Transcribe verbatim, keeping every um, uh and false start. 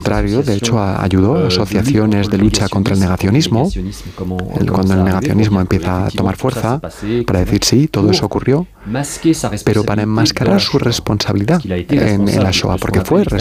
contrario, de hecho, a- ayudó a asociaciones de lucha contra el negacionismo, el- cuando el negacionismo empieza a tomar fuerza, para decir sí, todo eso ocurrió, pero para enmascarar su responsabilidad en, en la Shoah, porque fue